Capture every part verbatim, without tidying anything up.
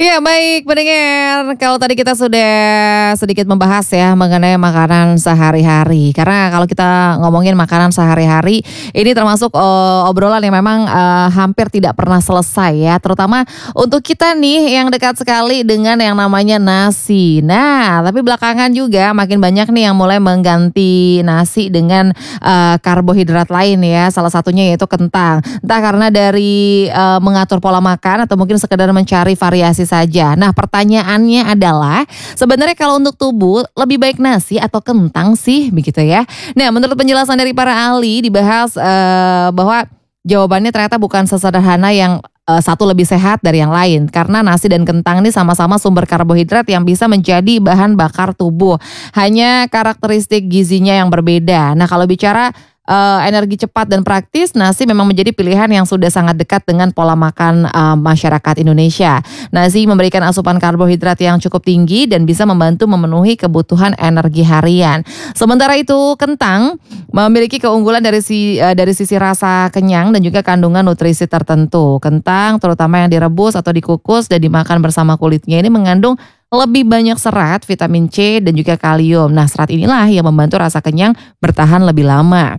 Iya baik pendengar, kalau tadi kita sudah sedikit membahas ya mengenai makanan sehari-hari. Karena kalau kita ngomongin makanan sehari-hari ini termasuk uh, obrolan yang memang uh, hampir tidak pernah selesai ya. Terutama untuk kita nih yang dekat sekali dengan yang namanya nasi. Nah tapi belakangan juga makin banyak nih yang mulai mengganti nasi dengan uh, karbohidrat lain ya. Salah satunya yaitu kentang. Entah karena dari uh, mengatur pola makan atau mungkin sekedar mencari variasi saja. Nah pertanyaannya adalah sebenarnya kalau untuk tubuh lebih baik nasi atau kentang sih begitu ya. Nah menurut penjelasan dari para ahli dibahas uh, bahwa jawabannya ternyata bukan sesederhana yang uh, satu lebih sehat dari yang lain. Karena nasi dan kentang ini sama-sama sumber karbohidrat yang bisa menjadi bahan bakar tubuh. Hanya karakteristik gizinya yang berbeda. Nah kalau bicara Uh, energi cepat dan praktis, nasi memang menjadi pilihan yang sudah sangat dekat dengan pola makan uh, masyarakat Indonesia. Nasi memberikan asupan karbohidrat yang cukup tinggi dan bisa membantu memenuhi kebutuhan energi harian. Sementara itu, kentang memiliki keunggulan dari si uh, dari sisi rasa kenyang dan juga kandungan nutrisi tertentu. Kentang, terutama yang direbus atau dikukus dan dimakan bersama kulitnya ini mengandung lebih banyak serat, vitamin C dan juga kalium. Nah, serat inilah yang membantu rasa kenyang bertahan lebih lama.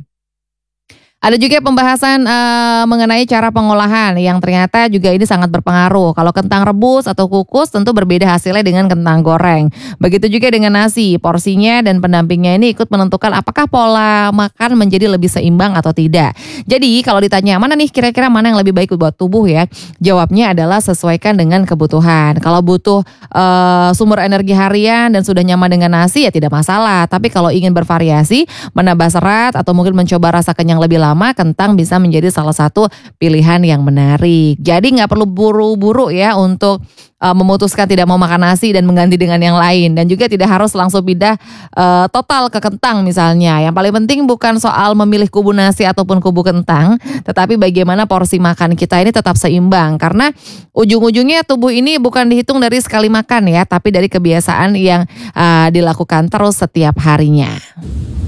Ada juga pembahasan uh, mengenai cara pengolahan yang ternyata juga ini sangat berpengaruh. Kalau kentang rebus atau kukus tentu berbeda hasilnya dengan kentang goreng. Begitu juga dengan nasi, porsinya dan pendampingnya ini ikut menentukan apakah pola makan menjadi lebih seimbang atau tidak. Jadi kalau ditanya mana nih kira-kira mana yang lebih baik buat tubuh ya, jawabnya adalah sesuaikan dengan kebutuhan. Kalau butuh uh, sumber energi harian dan sudah nyaman dengan nasi ya tidak masalah. Tapi kalau ingin bervariasi, menambah serat atau mungkin mencoba rasa kenyang lebih lama, kentang bisa menjadi salah satu pilihan yang menarik. Jadi nggak perlu buru-buru ya untuk uh, memutuskan tidak mau makan nasi dan mengganti dengan yang lain. Dan juga tidak harus langsung pindah uh, total ke kentang misalnya. Yang paling penting bukan soal memilih kubu nasi ataupun kubu kentang, tetapi bagaimana porsi makan kita ini tetap seimbang. Karena ujung-ujungnya tubuh ini bukan dihitung dari sekali makan ya, tapi dari kebiasaan yang uh, dilakukan terus setiap harinya.